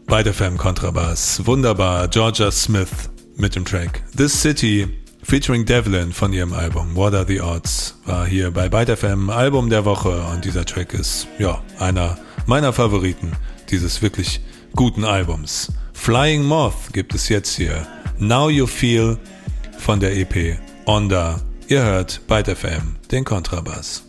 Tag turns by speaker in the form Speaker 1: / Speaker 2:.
Speaker 1: Byte FM Kontrabass. Wunderbar. Georgia Smith mit dem Track This City featuring Devlin von ihrem Album What Are the Odds war hier bei Byte FM Album der Woche und dieser Track ist einer meiner Favoriten dieses wirklich guten Albums. Flying Moth gibt es jetzt hier. Now You Feel von der EP Onda. Ihr hört Byte FM, den Kontrabass.